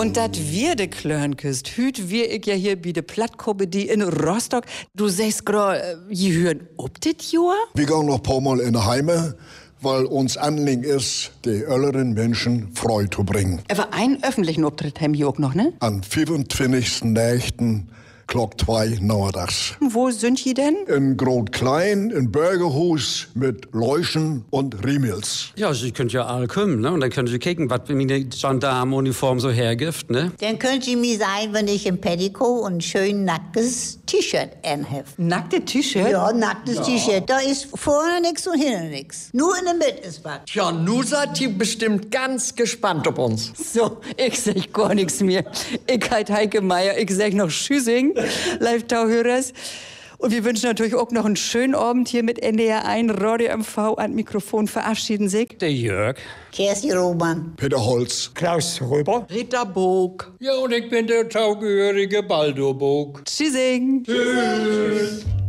Und dat wir de Klörn küsst, hüt wir ich ja hier bi de Plattkomödie in Rostock. Du sagst grad, je hören ob dit Jahr? Wir gehen noch ein paar Mal in die Heime, weil uns Anliegen ist, die älteren Menschen Freude zu bringen. Aber einen öffentlichen Auftritt haben wir auch noch, ne? Am 25.09. Klock 2 nachmittags. Wo sind die denn? In Groot-Klein, in Bürgerhus mit Leuschen und Riemels. Ja, Sie könnt ja alle kommen, ne? Und dann können Sie kicken, was meine Gendarmenuniform so hergibt, ne? Dann könnt ihr mir sagen, wenn ich ein Petticoat und ein schön nacktes T-Shirt anhabe. Nackte T-Shirt? Ja, nacktes T-Shirt. Da ist vorne nix und hinten nix. Nur in der Mitte ist was. Ja, nu seid ihr bestimmt ganz gespannt auf uns. So, ich sag gar nichts mehr. Ich halt Heike Meier, ich sag noch Tschüssing, Live-Tauhörers. Und wir wünschen natürlich auch noch einen schönen Abend hier mit NDR 1, Radio MV an Mikrofon verabschieden sich. Der Jörg. Kersti Roman. Peter Holz. Klaus Röber. Rita Bog. Ja, und ich bin der taugehörige Baldur Bog. Tschüssing. Tschüss.